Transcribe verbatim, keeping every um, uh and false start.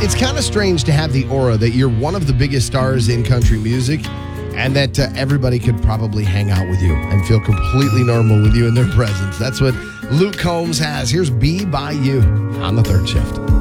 It's kind of strange to have the aura that you're one of the biggest stars in country music and that uh, everybody could probably hang out with you and feel completely normal with you in their presence. That's what Luke Combs has. Here's Be By You on the third shift.